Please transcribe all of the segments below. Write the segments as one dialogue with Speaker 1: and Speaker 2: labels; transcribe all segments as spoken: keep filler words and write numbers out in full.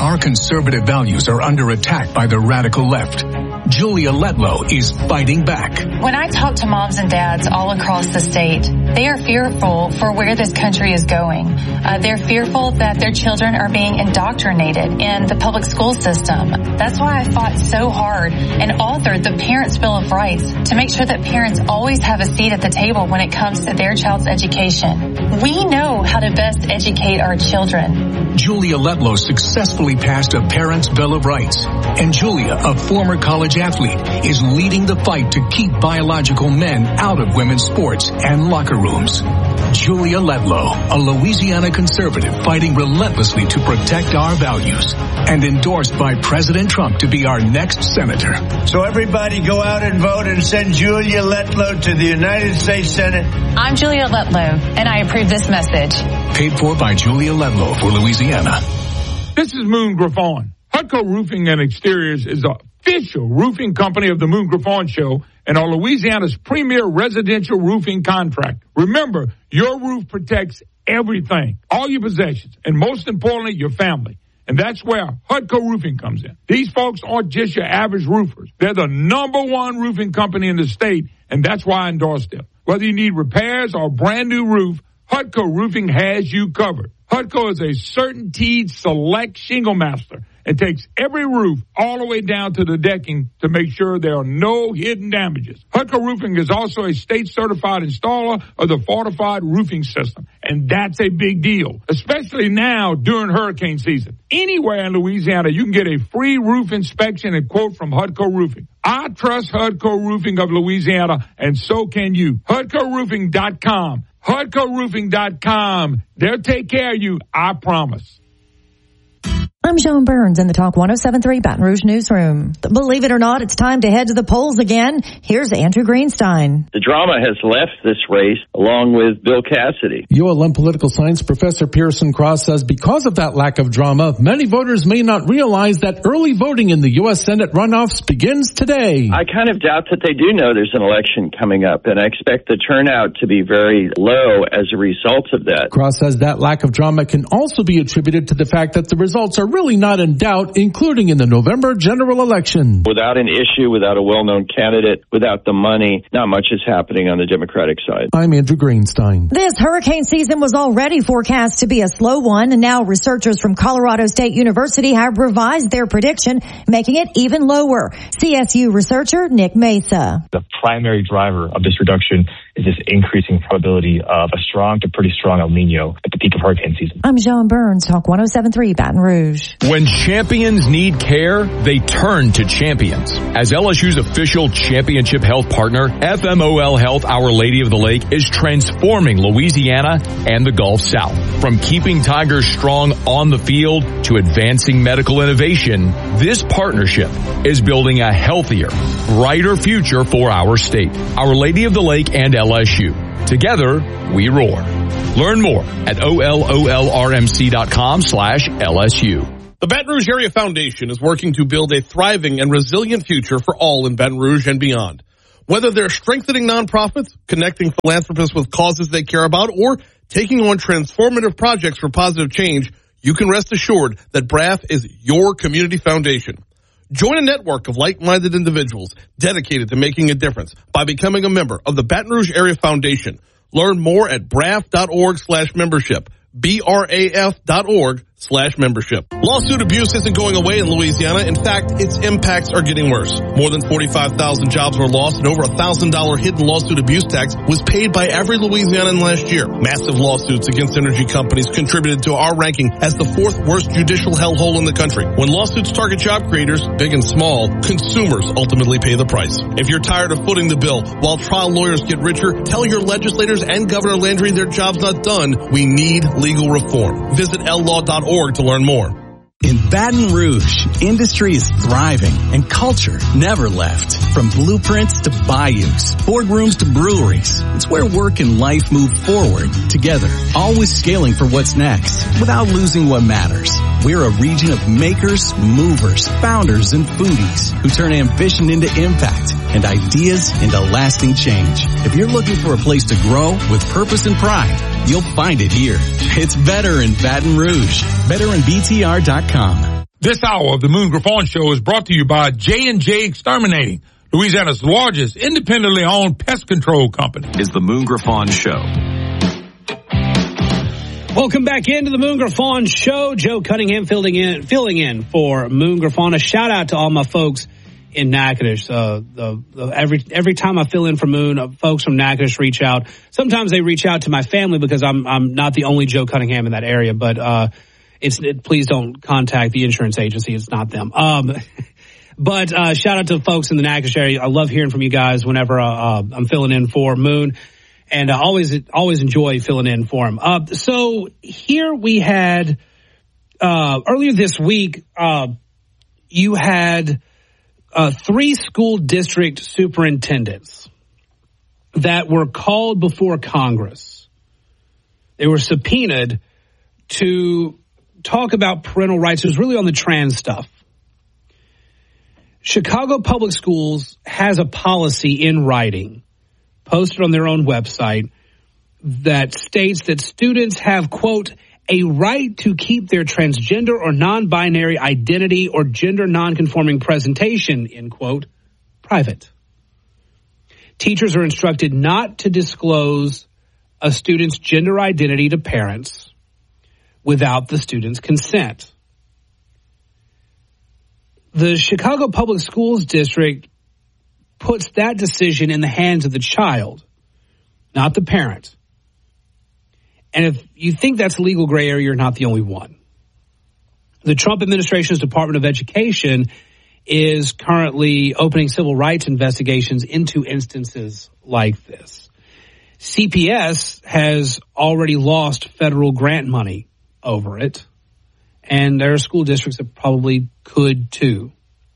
Speaker 1: our conservative values are under attack by the radical left, Julia Letlow is fighting back.
Speaker 2: When I talk to moms and dads all across the state, they are fearful for where this country is going. Uh, they're fearful that their children are being indoctrinated in the public school system. That's why I fought so hard and authored the Parents' Bill of Rights to make sure that parents always have a seat at the table when it comes to their child's education. We know how to best educate our children.
Speaker 1: Julia Letlow successfully passed a Parents' Bill of Rights, and Julia, a former college athlete, is leading the fight to keep biological men out of women's sports and locker rooms. Julia Letlow, a Louisiana conservative fighting relentlessly to protect our values, and endorsed by President Trump to be our next senator.
Speaker 3: So everybody go out and vote and send Julia Letlow to the United States Senate.
Speaker 2: I'm Julia Letlow, and I approve this message.
Speaker 1: Paid for by Julia Letlow for Louisiana.
Speaker 4: This is Moon Griffon. Hutco Roofing and Exteriors is the official roofing company of the Moon Griffon Show and are Louisiana's premier residential roofing contract. Remember, your roof protects everything, all your possessions, and most importantly, your family. And that's where Hutco Roofing comes in. These folks aren't just your average roofers. They're the number one roofing company in the state, and that's why I endorse them. Whether you need repairs or a brand new roof, Hutco Roofing has you covered. Hutco is a CertainTeed Select Shingle Master and takes every roof all the way down to the decking to make sure there are no hidden damages. Hutco Roofing is also a state-certified installer of the fortified roofing system, and that's a big deal, especially now during hurricane season. Anywhere in Louisiana, you can get a free roof inspection and quote from Hutco Roofing. I trust Hutco Roofing of Louisiana, and so can you. Hutco Roofing dot com. Hutco Roofing dot com. They'll take care of you, I promise.
Speaker 5: I'm Joan Burns in the Talk one oh seven point three Baton Rouge Newsroom. Believe it or not, it's time to head to the polls again. Here's Andrew Greenstein.
Speaker 6: The drama has left this race along with Bill Cassidy.
Speaker 7: U L M political science professor Pearson Cross says because of that lack of drama, many voters may not realize that early voting in the U S Senate runoffs begins today.
Speaker 6: I kind of doubt that they do know there's an election coming up, and I expect the turnout to be very low as a result of that.
Speaker 7: Cross says that lack of drama can also be attributed to the fact that the results are really not in doubt, including in the November general election.
Speaker 6: Without an issue, without a well-known candidate, without the money, not much is happening on the Democratic side.
Speaker 7: I'm Andrew Greenstein.
Speaker 5: This hurricane season was already forecast to be a slow one, and now researchers from Colorado State University have revised their prediction, making it even lower. C S U researcher Nick Mesa.
Speaker 8: The primary driver of this reduction is this increasing probability of a strong to pretty strong El Nino at the peak of hurricane season.
Speaker 5: I'm Joan Burns, Talk one oh seven point three Baton Rouge.
Speaker 9: When champions need care, they turn to Champions. As L S U's official championship health partner, F M O L Health Our Lady of the Lake is transforming Louisiana and the Gulf South. From keeping Tigers strong on the field to advancing medical innovation, this partnership is building a healthier, brighter future for our state. Our Lady of the Lake and L S U. Together, we roar. Learn more at O L O L R M C dot com slash L S U.
Speaker 10: The Baton Rouge Area Foundation is working to build a thriving and resilient future for all in Baton Rouge and beyond. Whether they're strengthening nonprofits, connecting philanthropists with causes they care about, or taking on transformative projects for positive change, you can rest assured that B R A F is your community foundation. Join a network of like-minded individuals dedicated to making a difference by becoming a member of the Baton Rouge Area Foundation. Learn more at braf.org slash membership. B R A F dot org slash membership. Lawsuit abuse isn't going away in Louisiana. In fact, its impacts are getting worse. More than forty-five thousand jobs were lost, and over a one thousand dollars hidden lawsuit abuse tax was paid by every Louisianan last year. Massive lawsuits against energy companies contributed to our ranking as the fourth worst judicial hellhole in the country. When lawsuits target job creators, big and small, consumers ultimately pay the price. If you're tired of footing the bill while trial lawyers get richer, tell your legislators and Governor Landry their job's not done. We need legal reform. Visit L law dot org to learn more.
Speaker 11: In Baton Rouge, industry is thriving and culture never left. From blueprints to bayous, boardrooms to breweries, it's where work and life move forward together, always scaling for what's next without losing what matters. We're a region of makers, movers, founders, and foodies who turn ambition into impact and ideas into lasting change. If you're looking for a place to grow with purpose and pride, you'll find it here. It's better in Baton Rouge. better in B T R dot com.
Speaker 4: This hour of the Moon Griffon Show is brought to you by J and J Exterminating, Louisiana's largest independently owned pest control company.
Speaker 12: Is the Moon Griffon Show.
Speaker 13: Welcome back into the Moon Griffon Show. Joe Cunningham filling in, filling in for Moon Griffon. A shout out to all my folks in Natchitoches. Uh, the, the, every every time I fill in for Moon, uh, folks from Natchitoches reach out. Sometimes they reach out to my family because I'm I'm not the only Joe Cunningham in that area. But uh, it's it, please don't contact the insurance agency. It's not them. Um, but uh, shout out to the folks in the Natchitoches area. I love hearing from you guys whenever uh, uh, I'm filling in for Moon. And I always, always enjoy filling in for him. Uh, so here we had, uh, earlier this week, uh, you had, uh, three school district superintendents that were called before Congress. They were subpoenaed to talk about parental rights. It was really on the trans stuff. Chicago Public Schools has a policy in writing, posted on their own website, that states that students have, quote, a right to keep their transgender or non-binary identity or gender non-conforming presentation, end quote, private. Teachers are instructed not to disclose a student's gender identity to parents without the student's consent. The Chicago Public Schools District puts that decision in the hands of the child, not the parent. And if you think that's a legal gray area, you're not the only one. The Trump administration's Department of Education is currently opening civil rights investigations into instances like this. C P S has already lost federal grant money over it, and there are school districts that probably could too.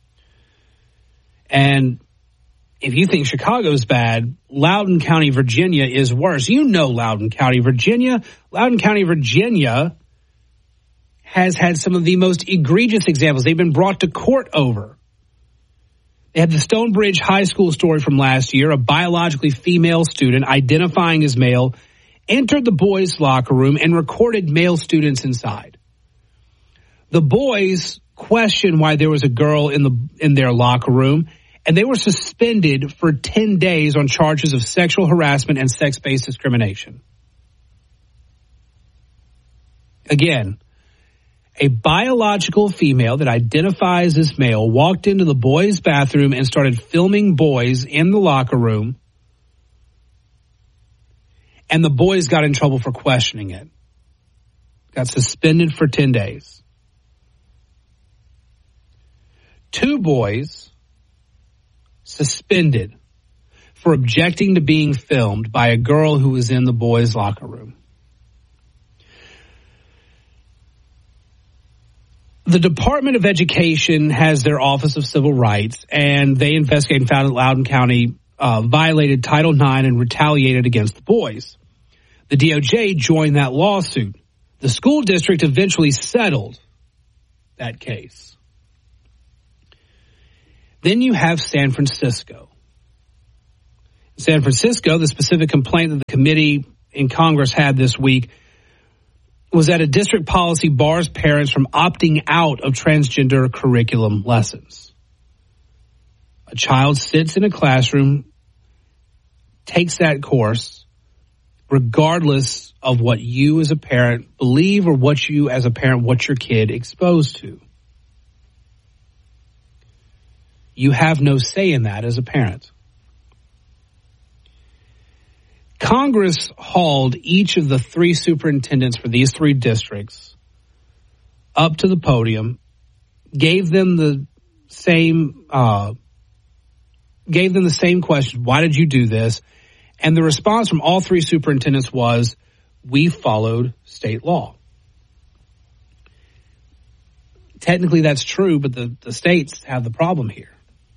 Speaker 13: And if you think Chicago's bad, Loudoun County, Virginia is worse. You know Loudoun County, Virginia. Loudoun County, Virginia has had some of the most egregious examples. They've been brought to court over. They had the Stonebridge High School story from last year. A biologically female student, identifying as male, entered the boys' locker room and recorded male students inside. The boys questioned why there was a girl in the in their locker room, and they were suspended for ten days on charges of sexual harassment and sex-based discrimination. Again, a biological female that identifies as male walked into the boys' bathroom and started filming boys in the locker room, and the boys got in trouble for questioning it. Got suspended for ten days. Two boys suspended for objecting to being filmed by a girl who was in the boys' locker room. The Department of Education has their Office of Civil Rights, and they investigated and found that Loudoun County uh, violated Title nine and retaliated against the boys. The D O J joined that lawsuit. The school district eventually settled that case. Then you have San Francisco. San Francisco, the specific complaint that the committee in Congress had this week was that a district policy bars parents from opting out of transgender curriculum lessons. A child sits in a classroom, takes that course, regardless of what you as a parent believe or what you as a parent want your kid exposed to. You have no say in that as a parent. Congress hauled each of the three superintendents for these three districts up to the podium, gave them the same, uh, gave them the same question: why did you do this? And the response from all three superintendents was, we followed state law. Technically that's true, but the, the states have the problem here.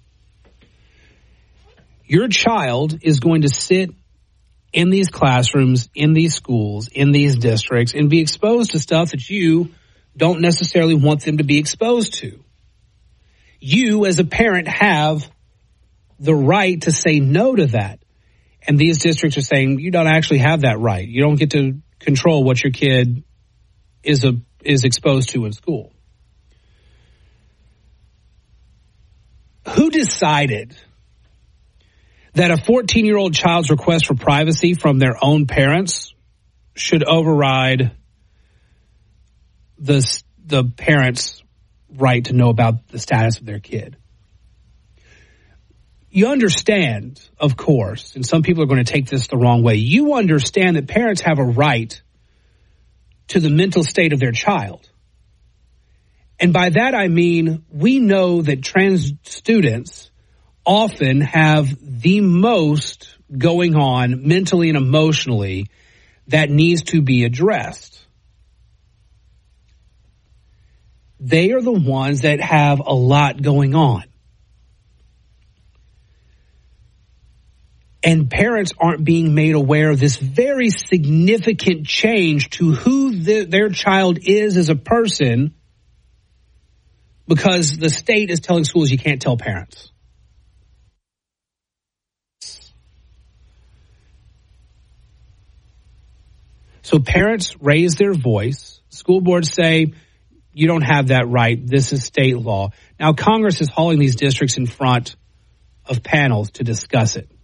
Speaker 13: Your child is going to sit in these classrooms, in these schools, in these districts, and be exposed to stuff that you don't necessarily want them to be exposed to. You, as a parent, have the right to say no to that. And these districts are saying you don't actually have that right. You don't get to control what your kid is a, is exposed to in school. who decided that a fourteen-year-old child's request for privacy from their own parents should override the, the parents' right to know about the status of their kid? You understand, of course, and some people are going to take this the wrong way, you understand that parents have a right to the mental state of their child. And by that I mean we know that trans students often have the most going on mentally and emotionally that needs to be addressed. They are the ones that have a lot going on. And parents aren't being made aware of this very significant change to who the, their child is as a person, because the state is telling schools you can't tell parents. So parents raise their voice. School boards say, you don't have that right. This is state law. Now, Congress is hauling these districts in front of panels to discuss it.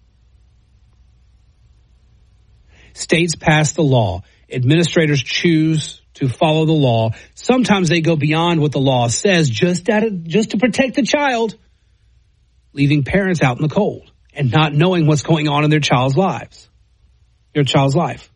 Speaker 13: States pass the law. Administrators choose to follow the law. Sometimes they go beyond what the law says just, at a, just to protect the child, leaving parents out in the cold and not knowing what's going on in their child's lives, their child's life.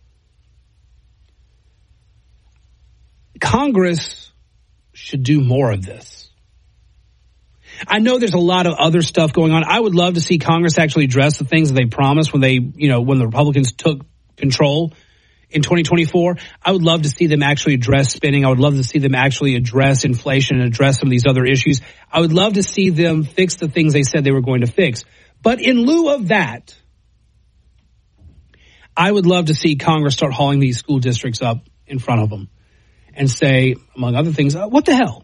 Speaker 13: Congress should do more of this. I know there's a lot of other stuff going on. I would love to see Congress actually address the things that they promised when they, you know, when the Republicans took control in twenty twenty-four. I would love to see them actually address spending. I would love to see them actually address inflation and address some of these other issues. I would love to see them fix the things they said they were going to fix. But in lieu of that, I would love to see Congress start hauling these school districts up in front of them and say, among other things, what the hell?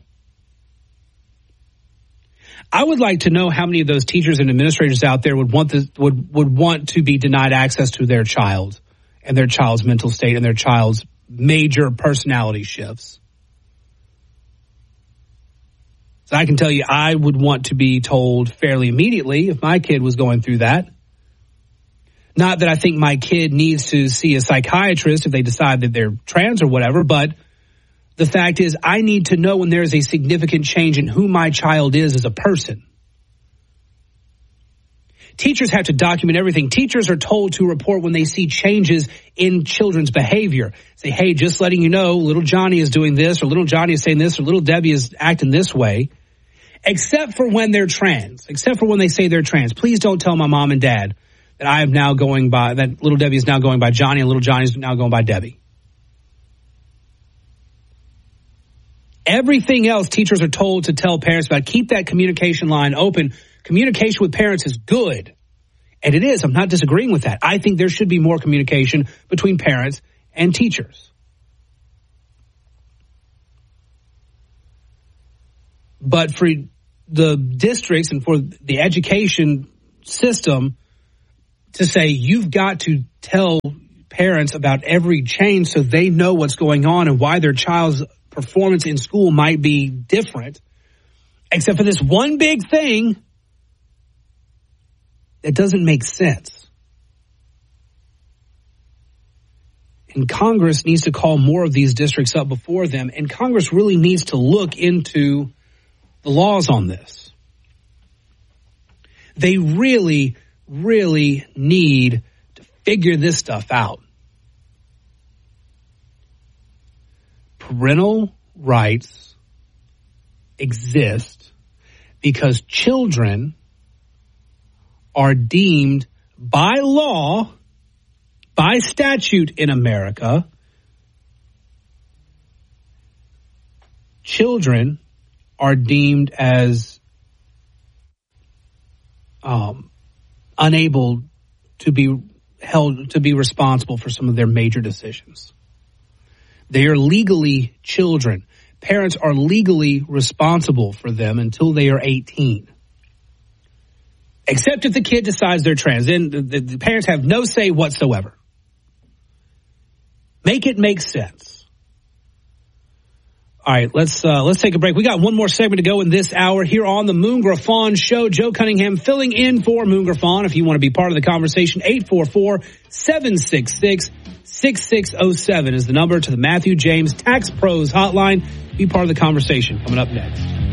Speaker 13: I would like to know how many of those teachers and administrators out there would want this, would, would want to be denied access to their child and their child's mental state and their child's major personality shifts. So I can tell you, I would want to be told fairly immediately if my kid was going through that. Not that I think my kid needs to see a psychiatrist if they decide that they're trans or whatever, but the fact is, I need to know when there is a significant change in who my child is as a person. Teachers have to document everything. Teachers are told to report when they see changes in children's behavior. Say, hey, just letting you know, little Johnny is doing this, or little Johnny is saying this, or little Debbie is acting this way. Except for when they're trans. Except for when they say they're trans. Please don't tell my mom and dad that I am now going by, that little Debbie is now going by Johnny and little Johnny is now going by Debbie. Everything else teachers are told to tell parents about. Keep that communication line open. Communication with parents is good. And it is. I'm not disagreeing with that. I think there should be more communication between parents and teachers. But for the districts and for the education system to say you've got to tell parents about every change so they know what's going on and why their child's performance in school might be different, except for this one big thing that doesn't make sense. And Congress needs to call more of these districts up before them, and Congress really needs to look into the laws on this. They really, really need to figure this stuff out. Parental rights exist because children are deemed by law, by statute in America, children are deemed as um, unable to be held to be responsible for some of their major decisions. They are legally children. Parents are legally responsible for them until they are eighteen. Except if the kid decides they're trans. Then the, the, the parents have no say whatsoever. Make it make sense. All right, let's uh, let's take a break. We got one more segment to go in this hour here on the Moon Griffon Show. Joe Cunningham filling in for Moon Griffon. If you want to be part of the conversation, eight four four, seven six six, six six zero seven is the number to the Matthew James Tax Pros hotline. Be part of the conversation. Coming up next.